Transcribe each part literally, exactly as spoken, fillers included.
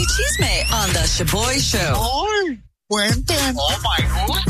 Chisme Chisme on the Shaboy Show. Oh, cuenten. Oh my God.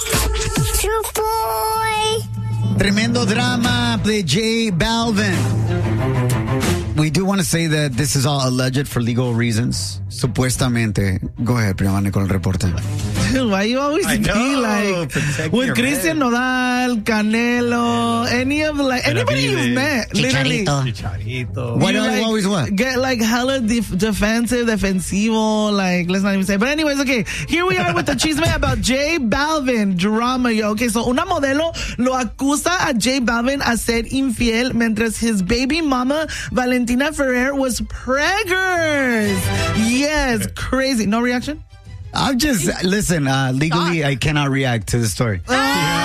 Shaboy. Tremendo drama de J Balvin. We do want to say that this is all alleged for legal reasons. Supuestamente. Go ahead, Priamani, con el reporte. Dude, why you always I be know, like protect with your Christian man. Nodal, Canelo, any of like anybody Benavides, you've met, literally. Chicharito. Why You, do you always what? Get like hella def- defensive, defensivo, like let's not even say. But anyways, okay, here we are with the chisme about J Balvin drama, yo. Okay, so una modelo lo acusa a J Balvin a ser infiel mientras his baby mama Valentina Ferrer was preggers. Yes, crazy. No reaction? I'm just, listen, uh, legally, I cannot react to the story. Oh,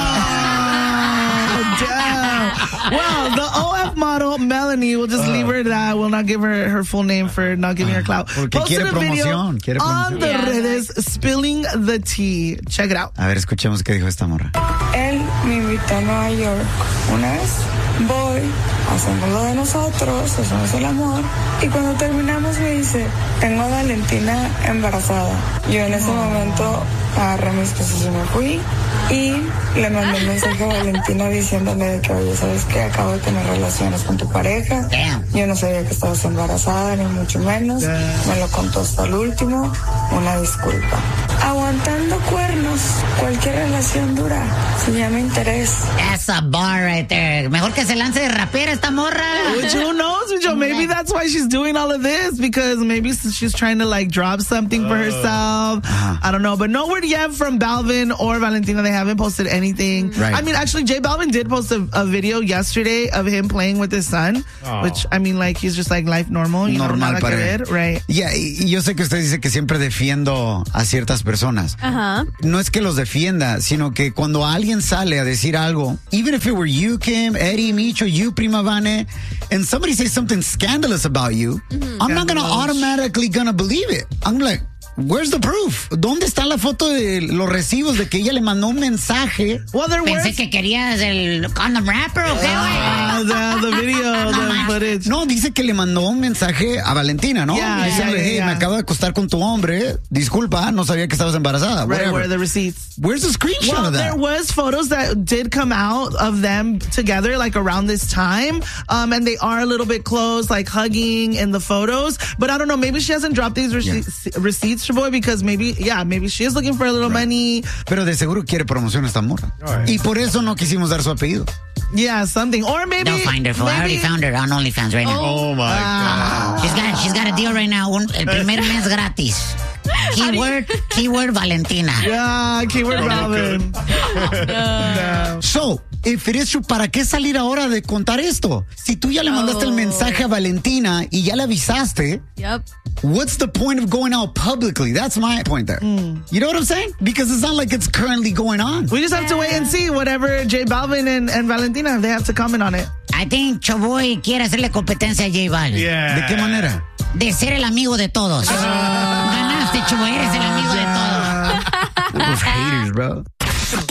damn. Well, the O F model, Melanie, we'll just leave her at that. We'll not give her her full name for not giving her clout. Porque Posted quiere a video promoción, quiere on promoción. the Yeah. redes spilling the tea. Check it out. A ver, escuchemos qué dijo esta morra. Él me invitó a Nueva York una vez. Voy, hacemos lo de nosotros, hacemos el amor. Y cuando terminamos me dice, tengo a Valentina embarazada. Yo en ese momento agarré mis cosas y me fui. Y le mandé un mensaje a Valentina diciéndole de que, oye, ¿sabes qué? Acabo de tener relaciones con tu pareja. Yo no sabía que estabas embarazada, ni mucho menos. Me lo contó hasta el último. Una disculpa. Aguantando cuernos, cualquier relación dura. Se llama interés. That's a bar right there. Mejor que se lance de rapera esta morra. Which who knows, Joe? Maybe that's why she's doing all of this, because maybe she's trying to like drop something for herself. I don't know, but no word yet from Balvin or Valentina. They haven't posted anything. Right. I mean, actually, J Balvin did post a, a video yesterday of him playing with his son, Oh. which I mean, like he's just like life normal, you Normal know, nada que para él. ver, right? Yeah, y y yo sé que usted dice que siempre defiendo a ciertas personas. Ajá. No es que los defienda, sino que cuando alguien sale a decir algo, even if it were you, Kim, Eddie, Micho, you, Prima Vane, and somebody says something scandalous about you, I'm not gonna automatically gonna believe it. I'm like, where's the proof? ¿Dónde está la foto de los recibos de que ella le mandó un mensaje? Well, there Pensé was que querías el condom rapper o qué, güey. uh, the, the video, the footage. No, dice que le mandó un mensaje a Valentina, ¿no? Yeah, Diciéndole, yeah, hey, yeah. me acabo de acostar con tu hombre, disculpa, no sabía que estabas embarazada. Right, Whatever. where are the receipts? Where's the screenshot Well, of that? there was photos that did come out of them together, like around this time, um, and they are a little bit close, like hugging in the photos. But I don't know, maybe she hasn't dropped these receipts, receipts, Shaboy, because maybe, yeah, maybe she is looking for a little money. Pero de seguro quiere promoción esta morra. Right. Y por eso no quisimos dar su apellido. Yeah, something, or maybe. Don't find her, fool. I already maybe- found her on OnlyFans right now. Oh my Ah. God. She's got, she's got a deal right now. Un, el primer mes gratis. Keyword, keyword Valentina. Yeah, keyword Balvin. So, if it is true, ¿para qué salir ahora de contar esto? Si tú ya le mandaste el mensaje a Valentina y ya le avisaste, Yep. what's the point of going out publicly? That's my point there. You know what I'm saying? Because it's not like it's currently going on. We just have to wait and see whatever J Balvin and, and Valentina, they have to comment on it. I think Choboy quiere hacerle competencia a J Balvin. Yeah. ¿De qué manera? De ser el amigo de todos. Ganaste, Choboy, eres el amigo de todos. Those haters, bro.